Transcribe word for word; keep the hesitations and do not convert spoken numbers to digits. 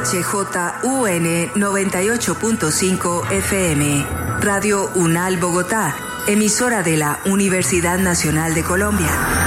H J U N noventa y ocho punto cinco F M. Radio UNAL Bogotá, emisora de la Universidad Nacional de Colombia.